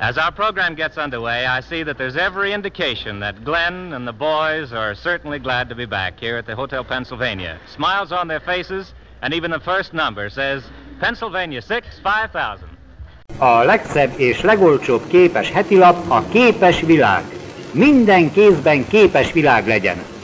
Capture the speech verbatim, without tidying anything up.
As our program gets underway, I see that there's every indication that Glenn and the boys are certainly glad to be back here at the Hotel Pennsylvania. Smiles on their faces, and even the first number says Pennsylvania six, five thousand. A legszebb és legolcsóbb képes hetilap a Képes Világ. Minden kézben képes világ legyen.